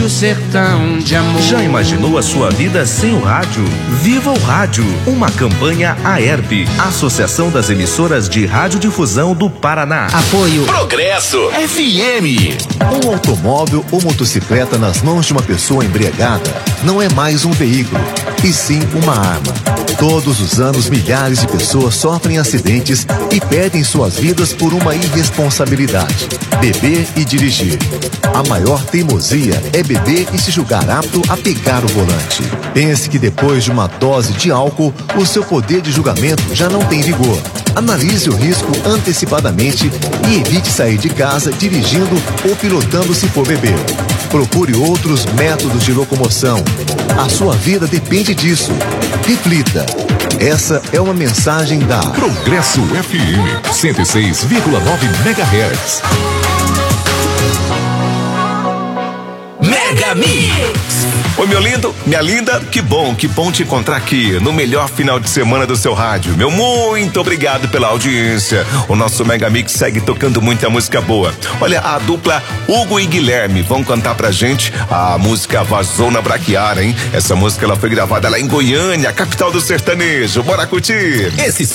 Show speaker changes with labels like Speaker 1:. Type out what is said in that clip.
Speaker 1: O sertão de amor.
Speaker 2: Já imaginou a sua vida sem o rádio? Viva o Rádio, uma campanha AERP, Associação das Emissoras de Radiodifusão do Paraná.
Speaker 3: Apoio
Speaker 4: Progresso FM.
Speaker 5: Um automóvel ou motocicleta nas mãos de uma pessoa embriagada não é mais um veículo, e sim uma arma. Todos os anos, milhares de pessoas sofrem acidentes e perdem suas vidas por uma irresponsabilidade: beber e dirigir. A maior teimosia é beber e se julgar apto a pegar o volante. Pense que depois de uma dose de álcool, o seu poder de julgamento já não tem vigor. Analise o risco antecipadamente e evite sair de casa dirigindo ou pilotando se for beber. Procure outros métodos de locomoção. A sua vida depende disso. Reflita. Essa é uma mensagem da
Speaker 4: Progresso FM 106,9 MHz. Mega Mix. Oi, meu lindo, minha linda, que bom te encontrar aqui no melhor final de semana do seu rádio. Meu muito obrigado pela audiência. O nosso Mega Mix segue tocando muita música boa. Olha, a dupla Hugo e Guilherme vão cantar pra gente a música Vazona Braquiara, hein? Essa música ela foi gravada lá em Goiânia, capital do sertanejo. Bora curtir!
Speaker 6: Esse